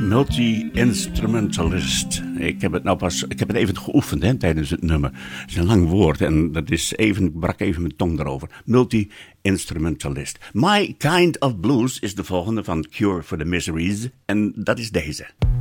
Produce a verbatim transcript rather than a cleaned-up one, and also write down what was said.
Multi-instrumentalist. Ik heb het nou pas, ik heb het even geoefend hè, tijdens het nummer. Het is een lang woord en dat is even, ik brak even mijn tong erover. Multi-instrumentalist. My Kind of Blues is de volgende van Cure for the Miseries en dat is deze.